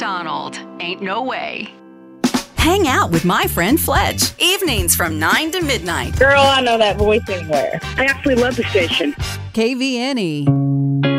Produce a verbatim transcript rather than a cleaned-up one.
McDonald. Ain't no way. Hang out with my friend Fletch. Evenings from nine to midnight. Girl, I know that voice anywhere. I absolutely love the station. K V N E.